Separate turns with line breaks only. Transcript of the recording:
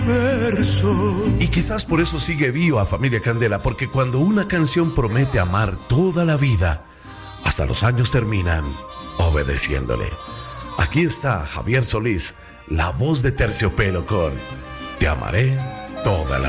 Y quizás por eso sigue viva Familia Candela, porque cuando una canción promete amar toda la vida, hasta los años terminan obedeciéndole. Aquí está Javier Solís, la voz de Terciopelo con Te amaré toda la